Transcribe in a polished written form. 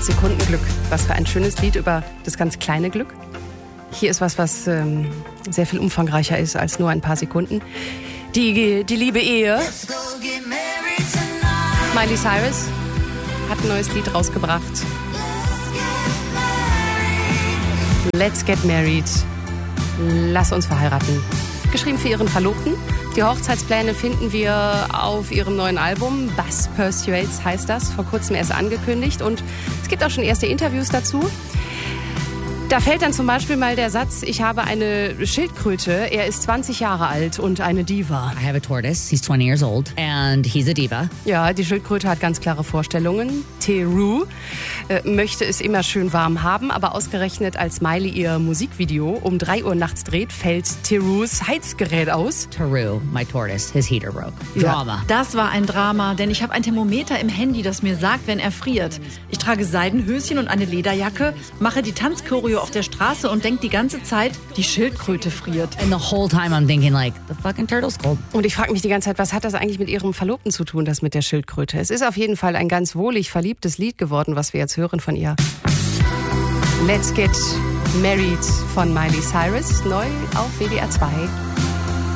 8 Sekunden Glück. Was für ein schönes Lied über das ganz kleine Glück. Hier ist was sehr viel umfangreicher ist als nur ein paar Sekunden. Die liebe Ehe. Miley Cyrus hat ein neues Lied rausgebracht. Let's get married. Lass uns verheiraten. Geschrieben für ihren Verlobten. Die Hochzeitspläne finden wir auf ihrem neuen Album. Buzz Persuades heißt das. Vor kurzem erst angekündigt. Und es gibt auch schon erste Interviews dazu. Da fällt dann zum Beispiel mal der Satz, ich habe eine Schildkröte, er ist 20 Jahre alt und eine Diva. I have a tortoise, he's 20 years old and he's a diva. Ja, die Schildkröte hat ganz klare Vorstellungen. Teru möchte es immer schön warm haben, aber ausgerechnet als Miley ihr Musikvideo um 3 Uhr nachts dreht, fällt Terus Heizgerät aus. Teru, my tortoise, his heater broke. Drama. Ja, das war ein Drama, denn ich habe ein Thermometer im Handy, das mir sagt, wenn er friert. Ich trage Seidenhöschen und eine Lederjacke, mache die Tanzchoreo auf der Straße und denke die ganze Zeit, die Schildkröte friert. And the whole time I'm thinking like, the fucking turtle's cold. Und ich frage mich die ganze Zeit, was hat das eigentlich mit ihrem Verlobten zu tun, das mit der Schildkröte? Es ist auf jeden Fall ein ganz wohlig verliebtes Lied geworden, was wir jetzt hören von ihr. Let's Get Married von Miley Cyrus, neu auf WDR 2.